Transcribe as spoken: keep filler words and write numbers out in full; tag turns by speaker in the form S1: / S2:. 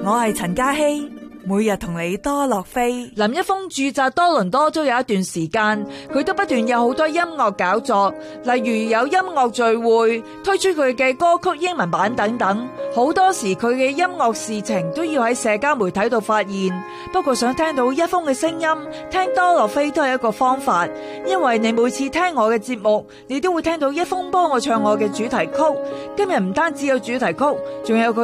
S1: 我係陳嘉希，每日同你多樂飛。
S2: 林一峰駐紮多倫多都有一段時間，佢都不斷有好多音樂搞作，例如有音樂聚會，推出佢嘅歌曲英文版等等。好多時佢嘅音樂事情都要喺社交媒體度發現。不過想聽到一峰嘅聲音，聽多樂飛都係一個方法，因為你每次聽我嘅節目，你都會聽到一峰幫我唱我嘅主題曲。今日唔單止有主題曲，仲有佢